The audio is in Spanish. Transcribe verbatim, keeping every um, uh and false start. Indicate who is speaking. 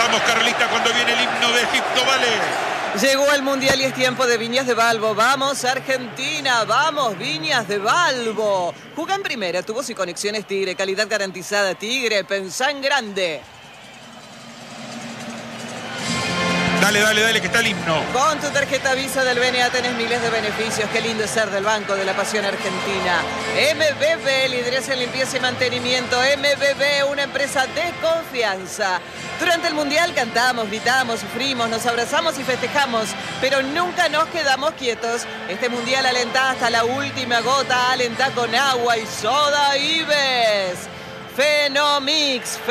Speaker 1: Vamos, Carlita, cuando viene el himno de Egipto, vale.
Speaker 2: Llegó el Mundial y es tiempo de Viñas de Balbo. ¡Vamos, Argentina! ¡Vamos, Viñas de Balbo! Juega en primera, tubos y conexiones Tigre. Calidad garantizada Tigre. Pensá en grande.
Speaker 1: Dale, dale, dale, que está el himno.
Speaker 2: Con tu tarjeta Visa del B N A tenés miles de beneficios. Qué lindo es ser del Banco de la Pasión Argentina. M B B, lideresa en limpieza y mantenimiento. M B B, una empresa de confianza. Durante el Mundial cantamos, gritamos, sufrimos, nos abrazamos y festejamos, pero nunca nos quedamos quietos. Este Mundial alentá hasta la última gota, alentá con agua y soda Ives. Fenomix.